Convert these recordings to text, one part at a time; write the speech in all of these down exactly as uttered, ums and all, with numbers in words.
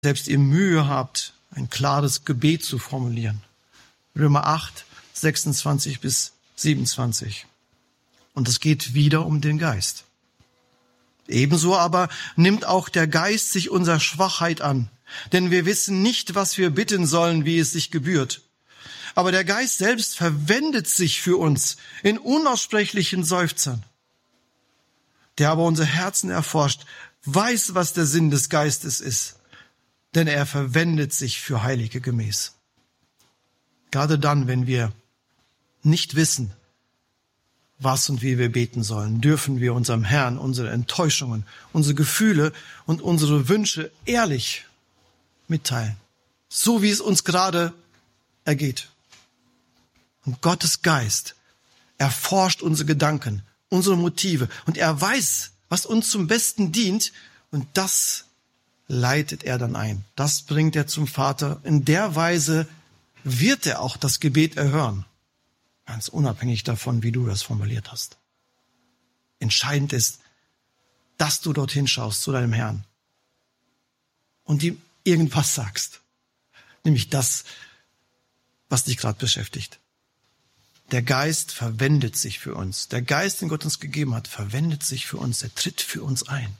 selbst ihr Mühe habt, ein klares Gebet zu formulieren. Römer acht, sechsundzwanzig bis siebenundzwanzig. Und es geht wieder um den Geist. Ebenso aber nimmt auch der Geist sich unserer Schwachheit an. Denn wir wissen nicht, was wir bitten sollen, wie es sich gebührt. Aber der Geist selbst verwendet sich für uns in unaussprechlichen Seufzern. Der aber unsere Herzen erforscht, weiß, was der Sinn des Geistes ist. Denn er verwendet sich für Heilige gemäß. Gerade dann, wenn wir nicht wissen, was und wie wir beten sollen, dürfen wir unserem Herrn unsere Enttäuschungen, unsere Gefühle und unsere Wünsche ehrlich mitteilen. So wie es uns gerade ergeht. Und Gottes Geist erforscht unsere Gedanken, unsere Motive. Und er weiß, was uns zum Besten dient. Und das leitet er dann ein. Das bringt er zum Vater. In der Weise wird er auch das Gebet erhören. Ganz unabhängig davon, wie du das formuliert hast. Entscheidend ist, dass du dorthin schaust zu deinem Herrn und ihm irgendwas sagst. Nämlich das, was dich gerade beschäftigt. Der Geist verwendet sich für uns. Der Geist, den Gott uns gegeben hat, verwendet sich für uns. Er tritt für uns ein.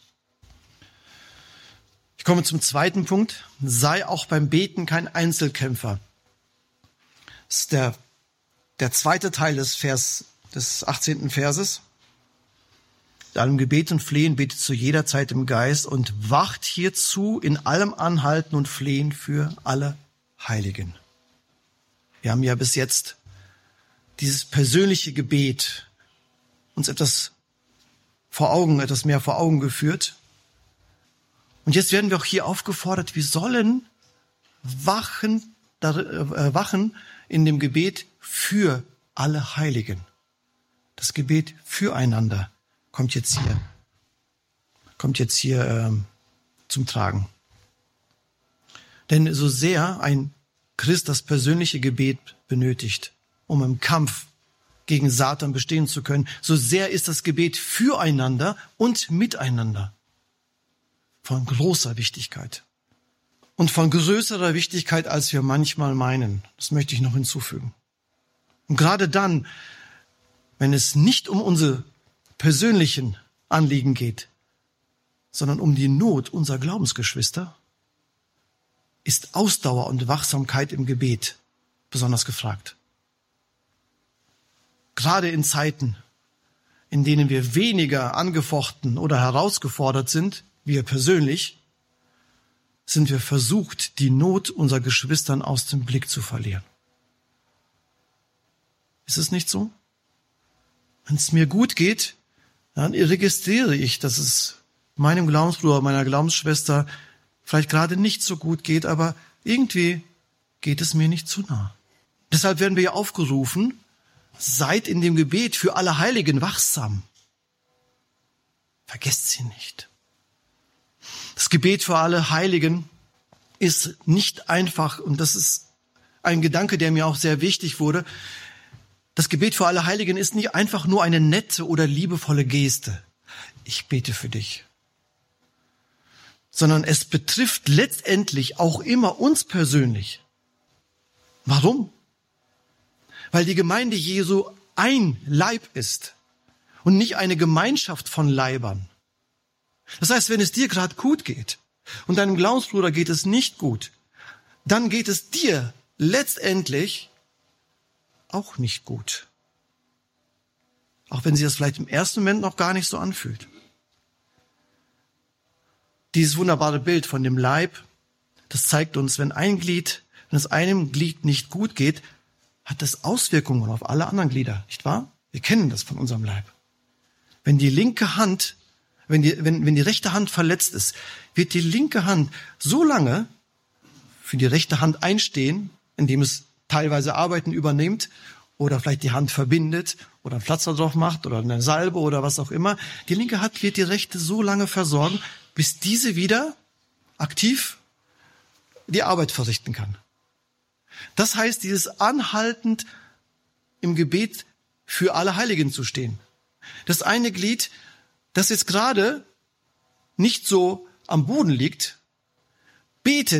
Ich komme zum zweiten Punkt. Sei auch beim Beten kein Einzelkämpfer. Das ist der, der zweite Teil des, Vers, des achtzehnten Verses. In allem Gebet und Flehen betet zu jeder Zeit im Geist und wacht hierzu in allem Anhalten und Flehen für alle Heiligen. Wir haben ja bis jetzt dieses persönliche Gebet uns etwas vor Augen, etwas mehr vor Augen geführt. Und jetzt werden wir auch hier aufgefordert, wir sollen wachen, äh, wachen in dem Gebet für alle Heiligen. Das Gebet füreinander kommt jetzt hier, kommt jetzt hier ähm, zum Tragen. Denn so sehr ein Christ das persönliche Gebet benötigt, um im Kampf gegen Satan bestehen zu können, so sehr ist das Gebet füreinander und miteinander von großer Wichtigkeit und von größerer Wichtigkeit, als wir manchmal meinen. Das möchte ich noch hinzufügen. Und gerade dann, wenn es nicht um unsere persönlichen Anliegen geht, sondern um die Not unserer Glaubensgeschwister, ist Ausdauer und Wachsamkeit im Gebet besonders gefragt. Gerade in Zeiten, in denen wir weniger angefochten oder herausgefordert sind, wir persönlich, sind wir versucht, die Not unserer Geschwistern aus dem Blick zu verlieren. Ist es nicht so? Wenn es mir gut geht, dann registriere ich, dass es meinem Glaubensbruder, meiner Glaubensschwester vielleicht gerade nicht so gut geht, aber irgendwie geht es mir nicht zu nah. Deshalb werden wir ja aufgerufen, seid in dem Gebet für alle Heiligen wachsam. Vergesst sie nicht. Das Gebet für alle Heiligen ist nicht einfach, und das ist ein Gedanke, der mir auch sehr wichtig wurde. Das Gebet für alle Heiligen ist nicht einfach nur eine nette oder liebevolle Geste. Ich bete für dich. Sondern es betrifft letztendlich auch immer uns persönlich. Warum? Weil die Gemeinde Jesu ein Leib ist und nicht eine Gemeinschaft von Leibern. Das heißt, wenn es dir gerade gut geht und deinem Glaubensbruder geht es nicht gut, dann geht es dir letztendlich auch nicht gut. Auch wenn sich das vielleicht im ersten Moment noch gar nicht so anfühlt. Dieses wunderbare Bild von dem Leib, das zeigt uns, wenn ein Glied, wenn es einem Glied nicht gut geht, hat das Auswirkungen auf alle anderen Glieder, nicht wahr? Wir kennen das von unserem Leib. Wenn die linke Hand, wenn die, wenn, wenn die rechte Hand verletzt ist, wird die linke Hand so lange für die rechte Hand einstehen, indem es teilweise Arbeiten übernimmt oder vielleicht die Hand verbindet oder einen Pflaster drauf macht oder eine Salbe oder was auch immer. Die linke Hand wird die rechte so lange versorgen, bis diese wieder aktiv die Arbeit verrichten kann. Das heißt, dieses anhaltend im Gebet für alle Heiligen zu stehen. Das eine Glied, das jetzt gerade nicht so am Boden liegt, Bete